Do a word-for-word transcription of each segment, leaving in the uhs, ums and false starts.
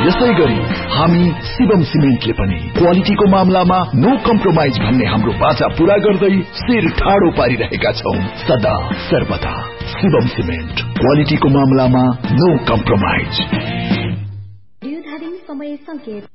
यसैगरी हामी शिवम सिमेन्टले पनि क्वालिटीको मामलामा नो कम्प्रोमाइज भन्ने हाम्रो बाचा पूरा गर्दै शिर ठाडो पारिरहेका छौं। सदा सर्वदा शिवम सिमेन्ट, क्वालिटीको मामलामा नो कम्प्रोमाइज। समय संकेत।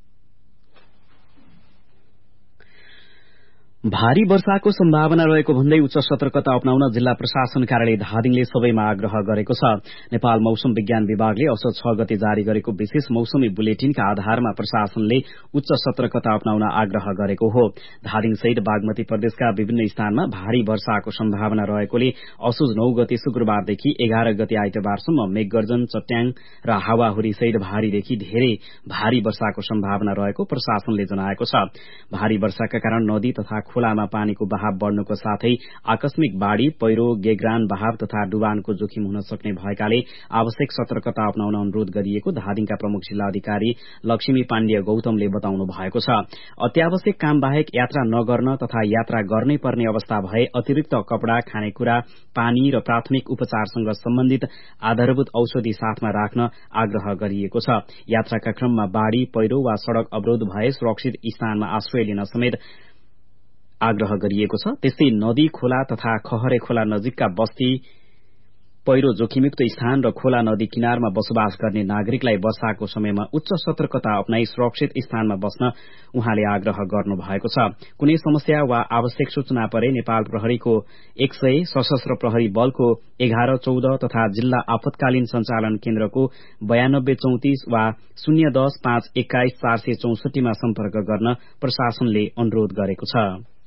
भारी वर्षाको सम्भावना रहेको भन्दै उच्च सतर्कता अपनाउन जिल्ला प्रशासन कार्यालय धादिङले सबैमा आग्रह गरेको छ। नेपाल मौसम विज्ञान विभागले असोज छ गते जारी गरेको विशेष मौसमी बुलेटिनका आधारमा प्रशासनले उच्च सतर्कता अपनाउन आग्रह गरेको हो। धादिङ सहित बागमती प्रदेशका विभिन्न स्थानमा भारी वर्षाको सम्भावना रहेकोले असोज नौ गते शुक्रबारदेखि एघार गते आइतबारसम्म मेघगर्जन, चट्याङ र हावाहुरी सहित भारीदेखि धेरै भारी वर्षाको सम्भावना रहेको प्रशासनले जनाएको छ। भारी वर्षाका कारण नदी तथा खोलामा पानीको बहाव बढ़नुको साथै आकस्मिक बाढ़ी, पहिरो, गेग्रान बहाव तथा डुबानको जोखिम हुन सक्ने भएकाले आवश्यक सतर्कता अपनाउन अनुरोध गरिएको धादिङका प्रमुख जिल्ला अधिकारी लक्ष्मी पाण्डेय गौतमले बताउनु भएको छ। अत्यावश्यक काम बाहेक यात्रा नगर्न तथा यात्रा गर्नै पर्ने अवस्था भए अतिरिक्त कपड़ा, खानेकुरा, पानी र प्राथमिक उपचारसँग सम्बन्धित आधारभूत औषधि साथमा राख्न आग्रह गरिएको छ। यात्राका क्रममा बाढ़ी, पहिरो वा सड़क अवरोध भए सुरक्षित स्थानमा आश्रय लिन समेत आग्रह गरिएको छ। त्यस्तै नदी, खोला तथा खहरे खोला नजिकका बस्ती, पहिरो जोखिमयुक्त स्थान र खोला नदी किनारमा बसोबास गर्ने नागरिकलाई वर्षाको समयमा उच्च सतर्कता अपनाई सुरक्षित स्थानमा बस्न उहाँले आग्रह गर्नु भएको छ। कुनै समस्या वा आवश्यक सूचना परे नेपाल प्रहरीको एक सय, सशस्त्र प्रहरी बलको एघार चौध तथा जिल्ला आपतकालीन संचालन केन्द्रको बयानब्बे चौतिस वा शून्य दस पाँच एक्काइस चार सय चौसठीमा सम्पर्क गर्न प्रशासनले अनुरोध गरेको छ।